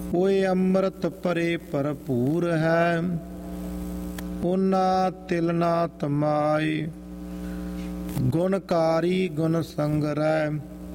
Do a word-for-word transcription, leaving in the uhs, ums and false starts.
ਓਏ ਅੰਮ੍ਰਿਤ ਭਰੇ ਭਰਪੂਰ ਹੈ, ਓਨਾ ਤਿਲ ਨਾ ਤਮਾਏ। ਗੁਣਕਾਰੀ ਗੁਣ ਸੰਗਰੈ,